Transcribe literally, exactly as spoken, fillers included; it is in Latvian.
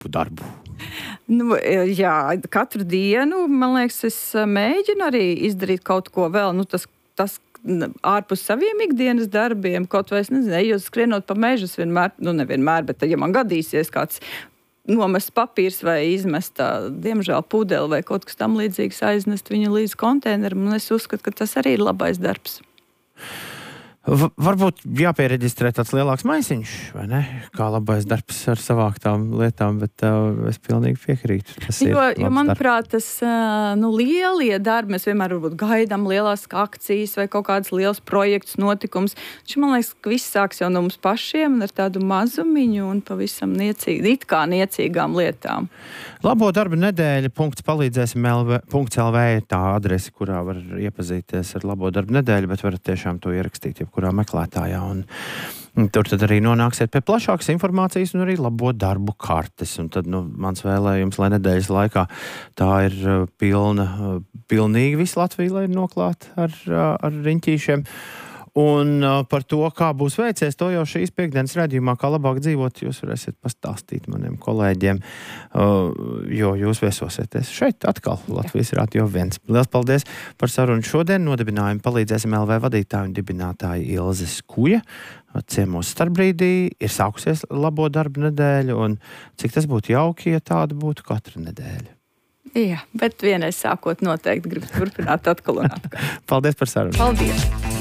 darbu? Nu, jā, katru dienu, man liekas, es mēģinu arī izdarīt kaut ko vēl. Nu, tas, tas ārpus saviem ikdienas darbiem, kaut vai, es nezinu, ejot skrienot pa mežus vienmēr, nu nevienmēr, bet ja man gadīsies kāds nomest papīrs vai izmest tā, diemžēl, pudeli vai kaut kas tam līdzīgs, aiznest viņu līdz konteineram, un es uzskatu, ka tas arī ir labais darbs. V- varbūt jāpiereģistrē tāds lielāks maisiņš, vai ne? Kā labais darbs ar savāktām lietām, bet uh, es pilnīgi piekrītu. Tas Jo, ir jo labs manuprāt, tas uh, nu, lielie darbi, mēs vienmēr varbūt gaidām lielās akcijas vai kaut kādas liels projekts, notikums. Taču man liekas, ka viss sāks jau no mums pašiem un ar tādu mazumiņu un pavisam niecīgi, it kā niecīgām lietām. Labo darba nedēļa, punkts palīdzēsim L V, punkts L V ir tā adrese, kurā var iepazīties ar labo darba nedēļu, bet varat tiešām to ierakstīt jebkurā meklētājā. Un, un tur tad arī nonāksiet pie plašākas informācijas un arī labo darbu kartes. Un tad, nu, mans vēlējums, lai nedēļas laikā tā ir uh, pilna, uh, pilnīgi visu Latviju, lai ir noklāt ar, uh, ar riņķīšiem. Un uh, par to, kā būs veicies, to jau šīs piekdienas raidījumā, kā labāk dzīvot, jūs varēsiet pastāstīt maniem kolēģiem, uh, jo jūs viesosieties šeit atkal Latvijas Radio viens. Liels paldies par sarunu šodien. Nodibinājumu palīdzēsim L V vadītāju un dibinātāju Ilze Skuja. Ciemos starpbrīdī ir sākusies labo darbu nedēļu, un cik tas būtu jauki, ja tāda būtu katra nedēļa. Jā, bet vienreiz sākot noteikti gribu turpināt atkal un atkal. Paldies par sarunu. Paldies!